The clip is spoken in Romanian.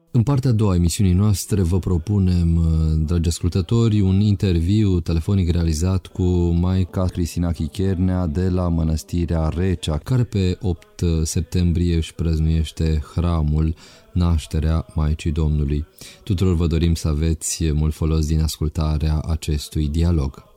În partea a doua a emisiunii noastre vă propunem, dragi ascultători, un interviu telefonic realizat cu Maica Cristina Chichernea de la Mănăstirea Recea, care pe 8 septembrie își prăznuiește hramul Nașterea Maicii Domnului. Tuturor vă dorim să aveți mult folos din ascultarea acestui dialog.